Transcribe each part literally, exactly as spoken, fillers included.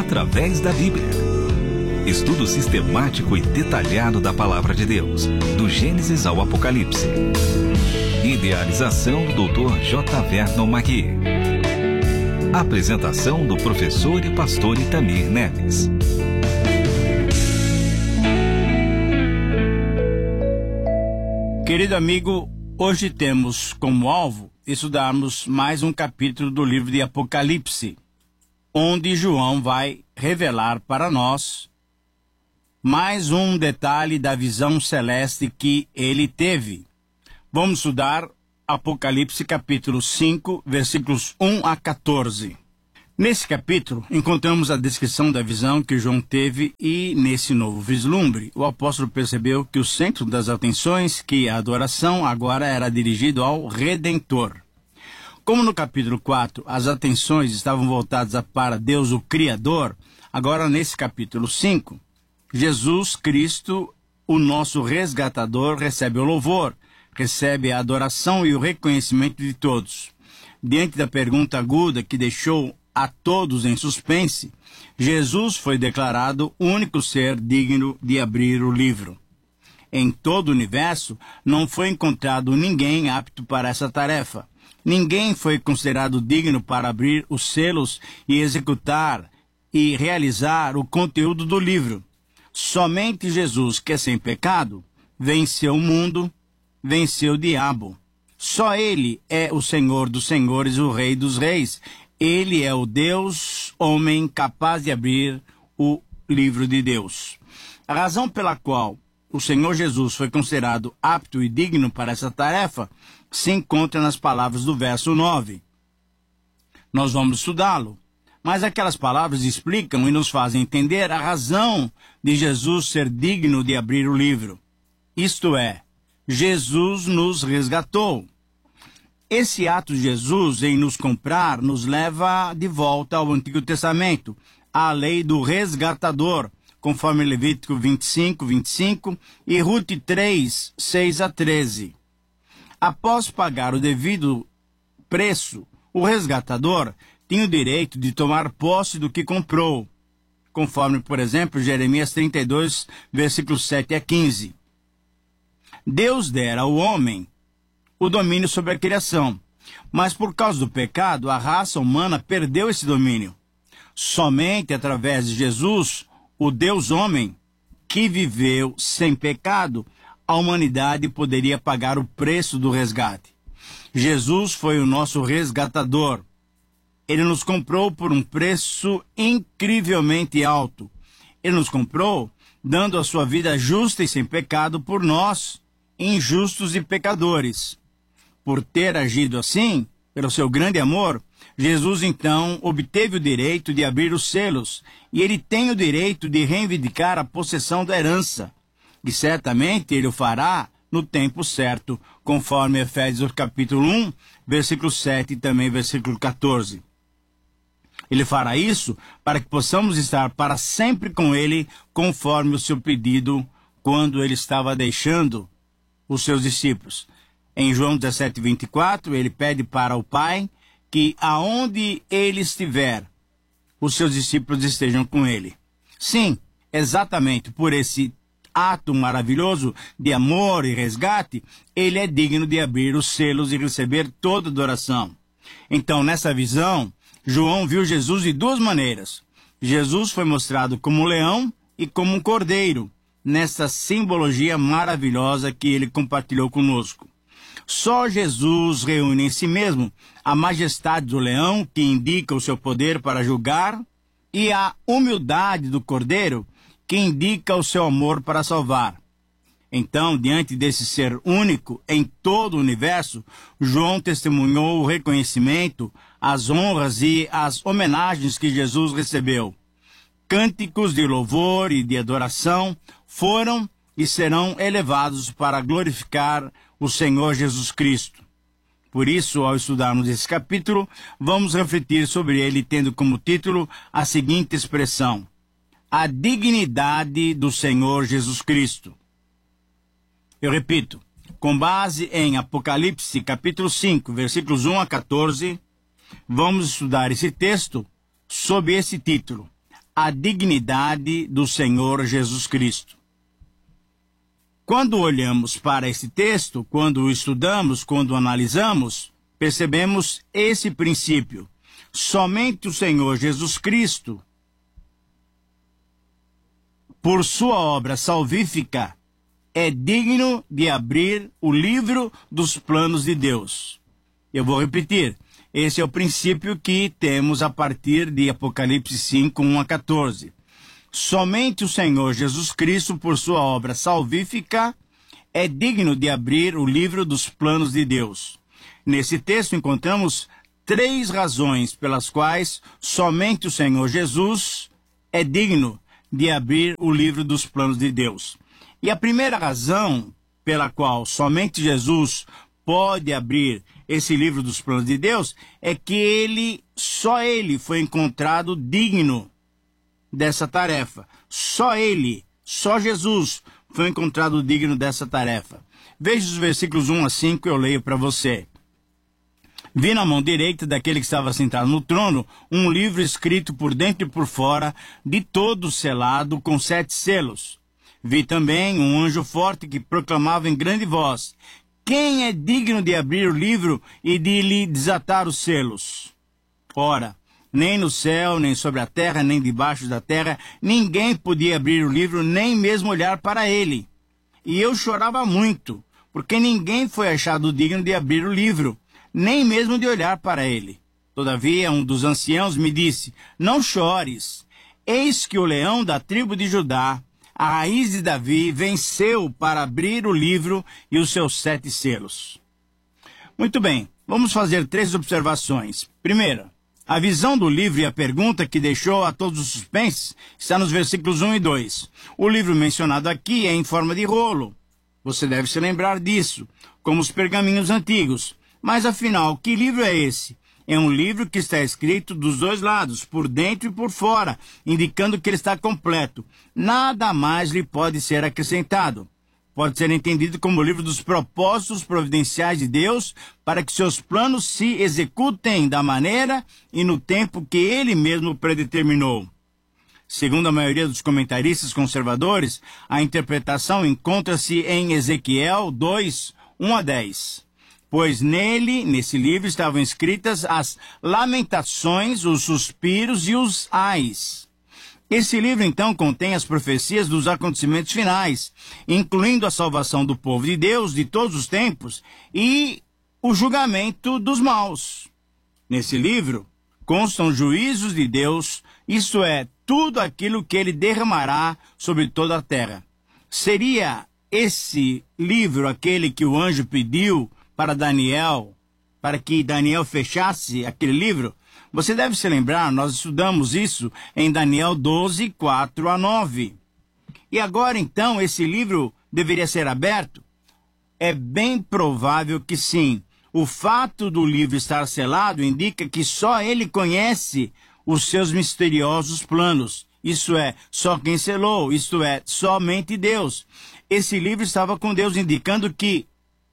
através da Bíblia. Estudo sistemático e detalhado da Palavra de Deus, do Gênesis ao Apocalipse. Idealização do doutor J. Vernon Magui. Apresentação do professor e pastor Itamir Neves. Querido amigo, hoje temos como alvo estudarmos mais um capítulo do livro de Apocalipse, onde João vai revelar para nós mais um detalhe da visão celeste que ele teve. Vamos estudar Apocalipse capítulo cinco, versículos um a quatorze. Nesse capítulo, encontramos a descrição da visão que João teve e, nesse novo vislumbre, o apóstolo percebeu que o centro das atenções, que a adoração, agora era dirigido ao Redentor. Como no capítulo quatro, as atenções estavam voltadas para Deus, o Criador, agora nesse capítulo cinco, Jesus Cristo, o nosso resgatador, recebe o louvor, recebe a adoração e o reconhecimento de todos. Diante da pergunta aguda que deixou a todos em suspense, Jesus foi declarado o único ser digno de abrir o livro. Em todo o universo, não foi encontrado ninguém apto para essa tarefa. Ninguém foi considerado digno para abrir os selos e executar e realizar o conteúdo do livro. Somente Jesus, que é sem pecado, venceu o mundo, venceu o diabo. Só Ele é o Senhor dos senhores, o Rei dos reis. Ele é o Deus, homem, capaz de abrir o livro de Deus. A razão pela qual o Senhor Jesus foi considerado apto e digno para essa tarefa se encontra nas palavras do verso nove. Nós vamos estudá-lo, mas aquelas palavras explicam e nos fazem entender a razão de Jesus ser digno de abrir o livro. Isto é, Jesus nos resgatou. Esse ato de Jesus em nos comprar nos leva de volta ao Antigo Testamento, à lei do resgatador, conforme Levítico vinte e cinco, vinte e cinco e Ruth três, seis a treze. Após pagar o devido preço, o resgatador tinha o direito de tomar posse do que comprou, conforme, por exemplo, Jeremias trinta e dois, versículos sete a quinze. Deus dera ao homem o domínio sobre a criação, mas por causa do pecado, a raça humana perdeu esse domínio. Somente através de Jesus, o Deus-homem, que viveu sem pecado, a humanidade poderia pagar o preço do resgate. Jesus foi o nosso resgatador. Ele nos comprou por um preço incrivelmente alto. Ele nos comprou dando a sua vida justa e sem pecado por nós, injustos e pecadores. Por ter agido assim, pelo seu grande amor, Jesus então obteve o direito de abrir os selos, e ele tem o direito de reivindicar a possessão da herança. E certamente ele o fará no tempo certo, conforme Efésios capítulo um, versículo sete e também versículo quatorze. Ele fará isso para que possamos estar para sempre com ele, conforme o seu pedido, quando ele estava deixando os seus discípulos. Em João dezessete, vinte e quatro, ele pede para o Pai que aonde ele estiver, os seus discípulos estejam com ele. Sim, exatamente por esse ato maravilhoso de amor e resgate, ele é digno de abrir os selos e receber toda adoração. Então, nessa visão, João viu Jesus de duas maneiras. Jesus foi mostrado como um leão e como um cordeiro, nessa simbologia maravilhosa que ele compartilhou conosco. Só Jesus reúne em si mesmo a majestade do leão, que indica o seu poder para julgar, e a humildade do cordeiro, que indica o seu amor para salvar. Então, diante desse ser único em todo o universo, João testemunhou o reconhecimento, as honras e as homenagens que Jesus recebeu. Cânticos de louvor e de adoração foram e serão elevados para glorificar o Senhor Jesus Cristo. Por isso, ao estudarmos esse capítulo, vamos refletir sobre ele, tendo como título a seguinte expressão: a dignidade do Senhor Jesus Cristo. Eu repito, com base em Apocalipse capítulo cinco, versículos um a quatorze, vamos estudar esse texto sob esse título: a dignidade do Senhor Jesus Cristo. Quando olhamos para esse texto, quando o estudamos, quando o analisamos, percebemos esse princípio. Somente o Senhor Jesus Cristo, por sua obra salvífica, é digno de abrir o livro dos planos de Deus. Eu vou repetir. Esse é o princípio que temos a partir de Apocalipse cinco, um a quatorze. Somente o Senhor Jesus Cristo, por sua obra salvífica, é digno de abrir o livro dos planos de Deus. Nesse texto encontramos três razões pelas quais somente o Senhor Jesus é digno de abrir o livro dos planos de Deus. E a primeira razão pela qual somente Jesus pode abrir esse livro dos planos de Deus é que ele, só ele foi encontrado digno dessa tarefa. Só ele, só Jesus foi encontrado digno dessa tarefa. Veja os versículos um a cinco, eu leio para você. Vi na mão direita daquele que estava sentado no trono um livro escrito por dentro e por fora, de todo selado com sete selos. Vi também um anjo forte que proclamava em grande voz: quem é digno de abrir o livro e de lhe desatar os selos? Ora, nem no céu, nem sobre a terra, nem debaixo da terra, ninguém podia abrir o livro, nem mesmo olhar para ele. E eu chorava muito, porque ninguém foi achado digno de abrir o livro, nem mesmo de olhar para ele. Todavia, um dos anciãos me disse: não chores, eis que o leão da tribo de Judá, a raiz de Davi, venceu para abrir o livro e os seus sete selos. Muito bem, vamos fazer três observações. Primeira, a visão do livro e a pergunta que deixou a todos os suspenses está nos versículos um e dois. O livro mencionado aqui é em forma de rolo. Você deve se lembrar disso, como os pergaminhos antigos. Mas afinal, que livro é esse? É um livro que está escrito dos dois lados, por dentro e por fora, indicando que ele está completo. Nada mais lhe pode ser acrescentado. Pode ser entendido como o livro dos propósitos providenciais de Deus para que seus planos se executem da maneira e no tempo que ele mesmo predeterminou. Segundo a maioria dos comentaristas conservadores, a interpretação encontra-se em Ezequiel dois, um a dez. Pois nele, nesse livro, estavam escritas as lamentações, os suspiros e os ais. Esse livro, então, contém as profecias dos acontecimentos finais, incluindo a salvação do povo de Deus de todos os tempos e o julgamento dos maus. Nesse livro, constam juízos de Deus, isto é, tudo aquilo que ele derramará sobre toda a terra. Seria esse livro aquele que o anjo pediu para Daniel, para que Daniel fechasse aquele livro? Você deve se lembrar, nós estudamos isso em Daniel doze, quatro a nove. E agora, então, esse livro deveria ser aberto? É bem provável que sim. O fato do livro estar selado indica que só ele conhece os seus misteriosos planos. Isso é, só quem selou, isto é, somente Deus. Esse livro estava com Deus, indicando que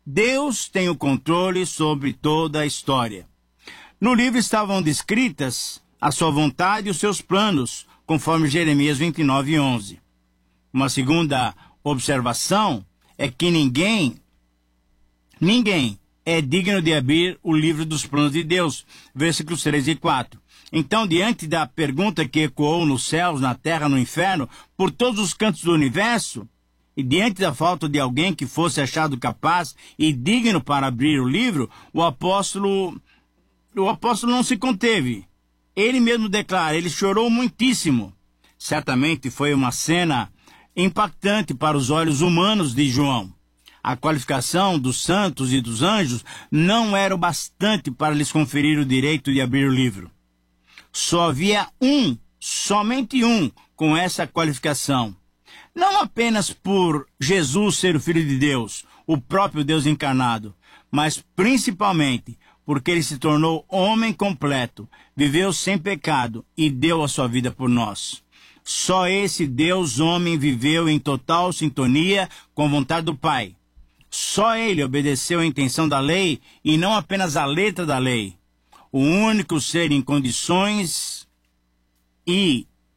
Deus tem o controle sobre toda a história. No livro estavam descritas a sua vontade e os seus planos, conforme Jeremias vinte e nove, onze. Uma segunda observação é que ninguém, ninguém é digno de abrir o livro dos planos de Deus, versículos três e quatro. Então, diante da pergunta que ecoou nos céus, na terra, no inferno, por todos os cantos do universo, e diante da falta de alguém que fosse achado capaz e digno para abrir o livro, o apóstolo... O apóstolo não se conteve. Ele mesmo declara, ele chorou muitíssimo. Certamente foi uma cena impactante para os olhos humanos de João. A qualificação dos santos e dos anjos não era o bastante para lhes conferir o direito de abrir o livro. Só havia um, somente um, com essa qualificação. Não apenas por Jesus ser o Filho de Deus, o próprio Deus encarnado, mas principalmente porque ele se tornou homem completo, viveu sem pecado e deu a sua vida por nós. Só esse Deus homem viveu em total sintonia com a vontade do Pai. Só ele obedeceu à intenção da lei e não apenas à letra da lei. O único ser em condições e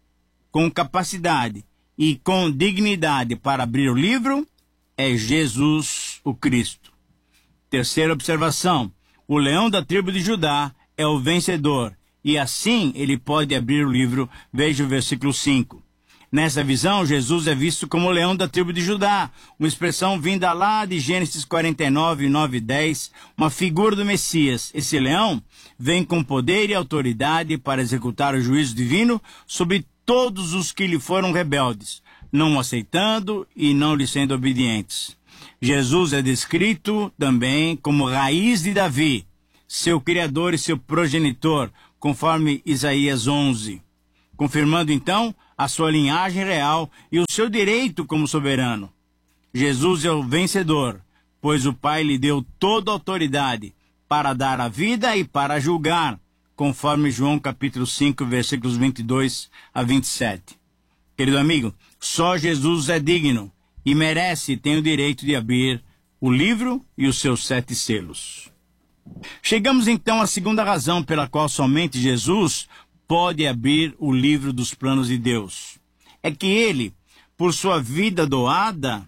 com capacidade e com dignidade para abrir o livro é Jesus o Cristo. Terceira observação: o leão da tribo de Judá é o vencedor, e assim ele pode abrir o livro. Veja o versículo cinco. Nessa visão, Jesus é visto como o leão da tribo de Judá, uma expressão vinda lá de Gênesis quarenta e nove, nove e dez, uma figura do Messias. Esse leão vem com poder e autoridade para executar o juízo divino sobre todos os que lhe foram rebeldes, não o aceitando e não lhe sendo obedientes. Jesus é descrito também como raiz de Davi, seu criador e seu progenitor, conforme Isaías onze, confirmando então a sua linhagem real e o seu direito como soberano. Jesus é o vencedor, pois o Pai lhe deu toda a autoridade para dar a vida e para julgar, conforme João capítulo cinco, versículos vinte e dois a vinte e sete. Querido amigo, só Jesus é digno e merece e tem o direito de abrir o livro e os seus sete selos. Chegamos então à segunda razão pela qual somente Jesus pode abrir o livro dos planos de Deus. É que ele, por sua vida doada,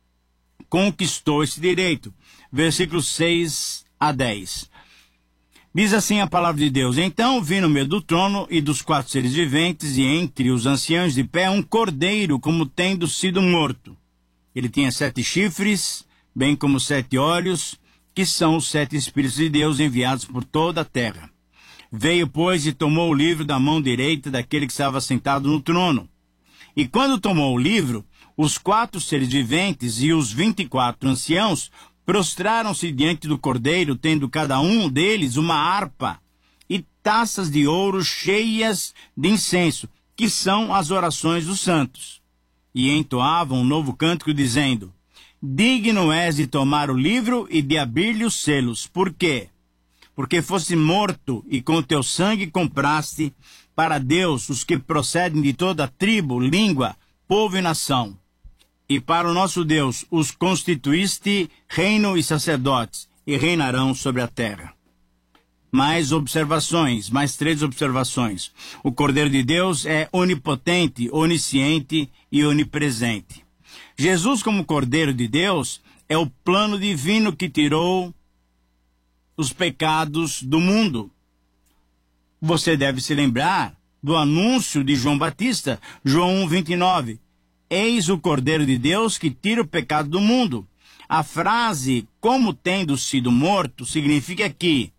conquistou esse direito. Versículos seis a dez. Diz assim a palavra de Deus: Então vi no meio do trono e dos quatro seres viventes, e entre os anciãos de pé, um cordeiro, como tendo sido morto. Ele tinha sete chifres, bem como sete olhos, que são os sete Espíritos de Deus enviados por toda a terra. Veio, pois, e tomou o livro da mão direita daquele que estava sentado no trono. E quando tomou o livro, os quatro seres viventes e os vinte e quatro anciãos prostraram-se diante do cordeiro, tendo cada um deles uma harpa e taças de ouro cheias de incenso, que são as orações dos santos. E entoavam um novo cântico, dizendo: Digno és de tomar o livro e de abrir-lhe os selos. Por quê? Porque fosse morto e com teu sangue compraste para Deus os que procedem de toda tribo, língua, povo e nação. E para o nosso Deus os constituíste reino e sacerdotes, e reinarão sobre a terra. Mais observações, mais três observações. O Cordeiro de Deus é onipotente, onisciente e onipresente. Jesus, como Cordeiro de Deus, é o plano divino que tirou os pecados do mundo. Você deve se lembrar do anúncio de João Batista, João um, vinte e nove. Eis o Cordeiro de Deus que tira o pecado do mundo. A frase, como tendo sido morto, significa que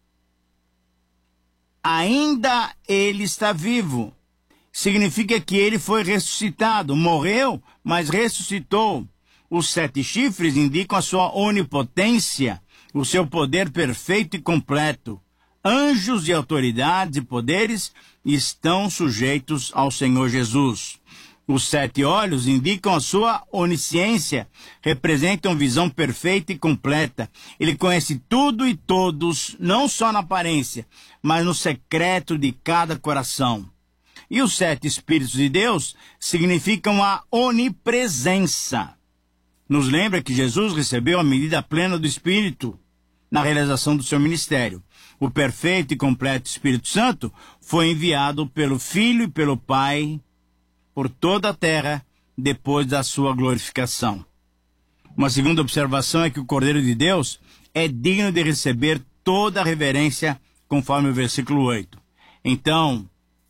ainda ele está vivo. Significa que ele foi ressuscitado, morreu, mas ressuscitou. Os sete chifres indicam a sua onipotência, o seu poder perfeito e completo. Anjos e autoridades e poderes estão sujeitos ao Senhor Jesus. Os sete olhos indicam a sua onisciência, representam visão perfeita e completa. Ele conhece tudo e todos, não só na aparência, mas no secreto de cada coração. E os sete Espíritos de Deus significam a onipresença. Nos lembra que Jesus recebeu a medida plena do Espírito na realização do seu ministério. O perfeito e completo Espírito Santo foi enviado pelo Filho e pelo Pai por toda a terra depois da sua glorificação. Uma segunda observação é que o Cordeiro de Deus é digno de receber toda a reverência, conforme o versículo oito. Então,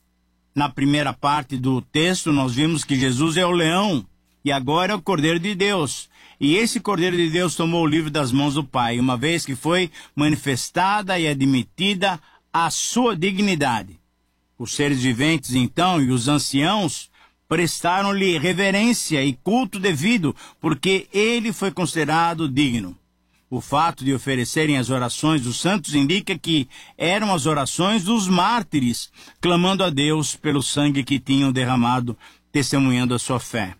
na primeira parte do texto, nós vimos que Jesus é o leão e agora é o Cordeiro de Deus. E esse Cordeiro de Deus tomou o livro das mãos do Pai, uma vez que foi manifestada e admitida a sua dignidade. Os seres viventes, então, e os anciãos prestaram-lhe reverência e culto devido, porque ele foi considerado digno. O fato de oferecerem as orações dos santos indica que eram as orações dos mártires, clamando a Deus pelo sangue que tinham derramado, testemunhando a sua fé.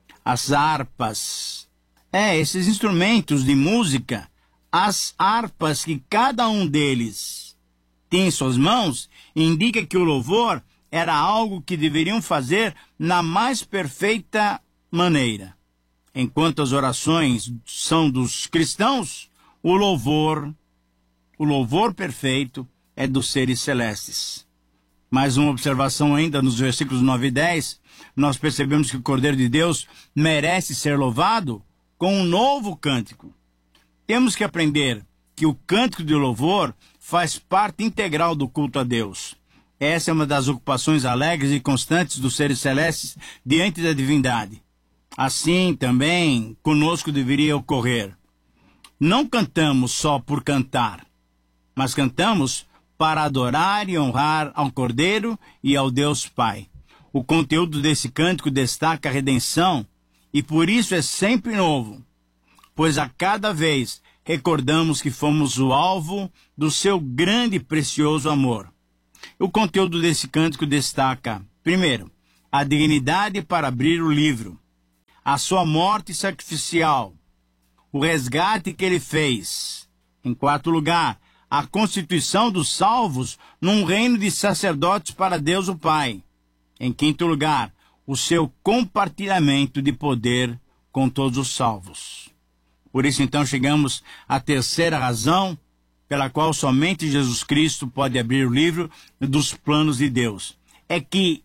As harpas, é, esses instrumentos de música, as harpas que cada um deles tem em suas mãos, indica que o louvor era algo que deveriam fazer na mais perfeita maneira. Enquanto as orações são dos cristãos, o louvor, o louvor perfeito é dos seres celestes. Mais uma observação ainda nos versículos nove e dez, nós percebemos que o Cordeiro de Deus merece ser louvado com um novo cântico. Temos que aprender que o cântico de louvor faz parte integral do culto a Deus. Essa é uma das ocupações alegres e constantes dos seres celestes diante da divindade. Assim também conosco deveria ocorrer. Não cantamos só por cantar, mas cantamos para adorar e honrar ao Cordeiro e ao Deus Pai. O conteúdo desse cântico destaca a redenção e por isso é sempre novo, pois a cada vez recordamos que fomos o alvo do seu grande e precioso amor. O conteúdo desse cântico destaca, primeiro, a dignidade para abrir o livro, a sua morte sacrificial, o resgate que ele fez. Em quarto lugar, a constituição dos salvos num reino de sacerdotes para Deus o Pai. Em quinto lugar, o seu compartilhamento de poder com todos os salvos. Por isso, então, chegamos à terceira razão pela qual somente Jesus Cristo pode abrir o livro dos planos de Deus. É que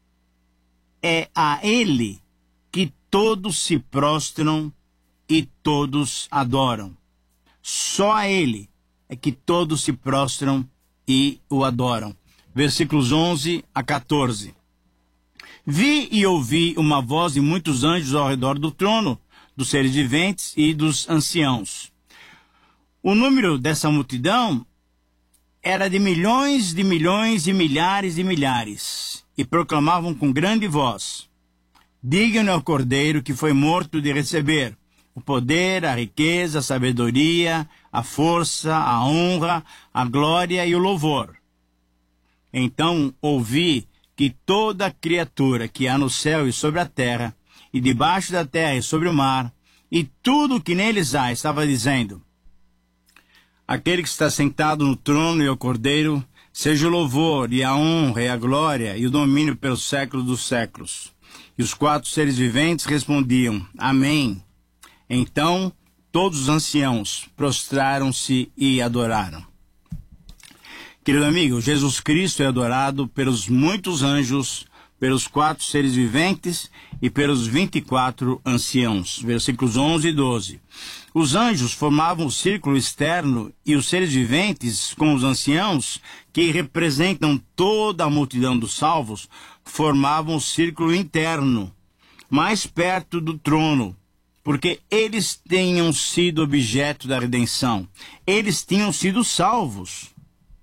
é a Ele que todos se prostram e todos adoram. Só a Ele é que todos se prostram e o adoram. Versículos onze a quatorze. Vi e ouvi uma voz de muitos anjos ao redor do trono, dos seres viventes e dos anciãos. O número dessa multidão era de milhões de milhões e milhares de milhares, e proclamavam com grande voz: digno é o Cordeiro que foi morto de receber o poder, a riqueza, a sabedoria, a força, a honra, a glória e o louvor. Então ouvi que toda criatura que há no céu e sobre a terra, e debaixo da terra e sobre o mar, e tudo o que neles há, estava dizendo: aquele que está sentado no trono e ao Cordeiro, seja o louvor e a honra e a glória e o domínio pelos séculos dos séculos. E os quatro seres viventes respondiam: amém. Então todos os anciãos prostraram-se e adoraram. Querido amigo, Jesus Cristo é adorado pelos muitos anjos, pelos quatro seres viventes e pelos vinte e quatro anciãos. Versículos onze e doze. Os anjos formavam o círculo externo e os seres viventes, com os anciãos, que representam toda a multidão dos salvos, formavam o círculo interno, mais perto do trono, porque eles tinham sido objeto da redenção. Eles tinham sido salvos.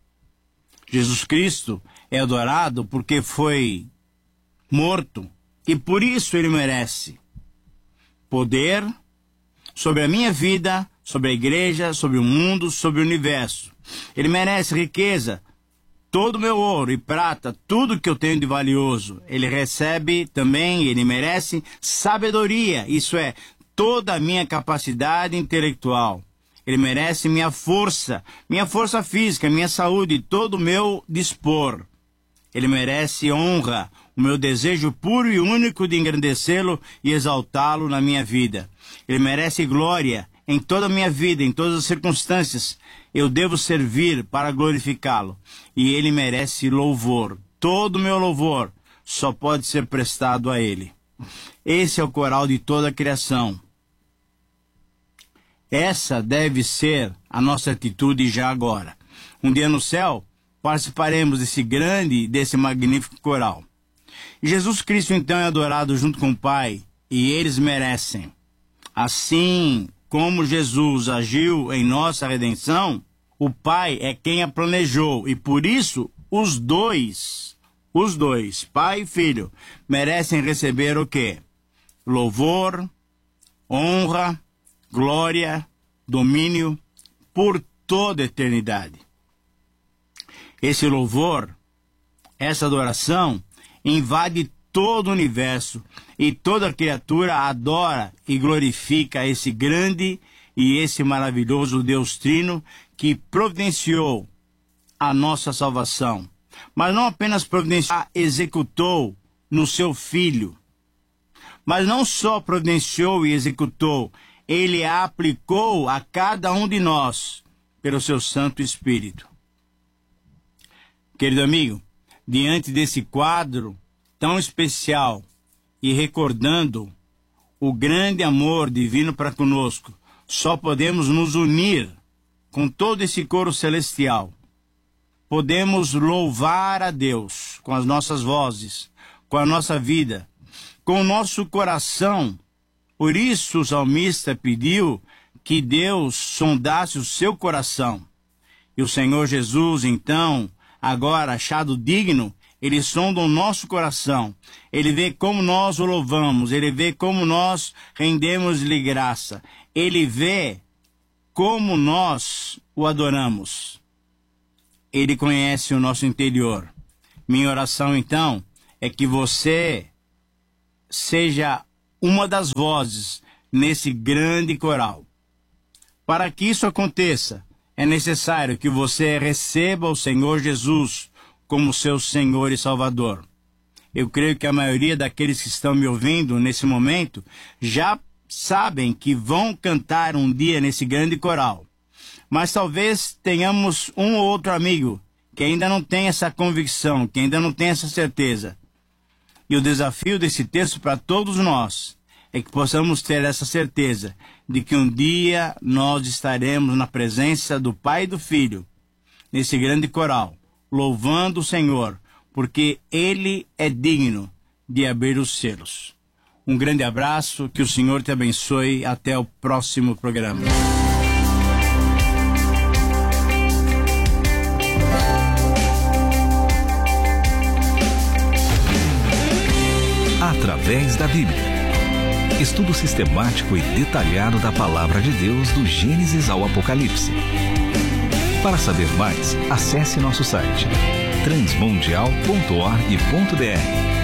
Jesus Cristo é adorado porque foi morto, e por isso ele merece poder sobre a minha vida, sobre a igreja, sobre o mundo, sobre o universo. Ele merece riqueza, todo o meu ouro e prata, tudo que eu tenho de valioso. Ele recebe também, ele merece sabedoria, isso é, toda a minha capacidade intelectual. Ele merece minha força, minha força física, minha saúde, todo o meu dispor. Ele merece honra, o meu desejo puro e único de engrandecê-lo e exaltá-lo na minha vida. Ele merece glória em toda a minha vida, em todas as circunstâncias. Eu devo servir para glorificá-lo. E ele merece louvor. Todo o meu louvor só pode ser prestado a ele. Esse é o coral de toda a criação. Essa deve ser a nossa atitude já agora. Um dia no céu, participaremos desse grande, desse magnífico coral. Jesus Cristo então é adorado junto com o Pai, e eles merecem. Assim como Jesus agiu em nossa redenção, o Pai é quem a planejou, e por isso os dois, os dois, Pai e Filho, merecem receber o quê? Louvor, honra, glória, domínio por toda a eternidade. Esse louvor, essa adoração, invade todo o universo e toda criatura adora e glorifica esse grande e esse maravilhoso Deus Trino que providenciou a nossa salvação. Mas não apenas providenciou, executou no seu Filho. Mas não só providenciou e executou, ele a aplicou a cada um de nós pelo seu Santo Espírito. Querido amigo, diante desse quadro tão especial e recordando o grande amor divino para conosco, só podemos nos unir com todo esse coro celestial. Podemos louvar a Deus com as nossas vozes, com a nossa vida, com o nosso coração. Por isso o salmista pediu que Deus sondasse o seu coração. E o Senhor Jesus, então, agora achado digno, Ele sonda o nosso coração. Ele vê como nós o louvamos. Ele vê como nós rendemos-lhe graça. Ele vê como nós o adoramos. Ele conhece o nosso interior. Minha oração, então, é que você seja uma das vozes nesse grande coral. Para que isso aconteça, é necessário que você receba o Senhor Jesus como seu Senhor e Salvador. Eu creio que a maioria daqueles que estão me ouvindo nesse momento já sabem que vão cantar um dia nesse grande coral. Mas talvez tenhamos um ou outro amigo que ainda não tem essa convicção, que ainda não tem essa certeza. E o desafio desse texto para todos nós é que possamos ter essa certeza de que um dia nós estaremos na presença do Pai e do Filho, nesse grande coral, louvando o Senhor, porque Ele é digno de abrir os selos. Um grande abraço, que o Senhor te abençoe. Até o próximo programa. Através da Bíblia. Estudo sistemático e detalhado da Palavra de Deus do Gênesis ao Apocalipse. Para saber mais, acesse nosso site transmundial ponto org ponto br.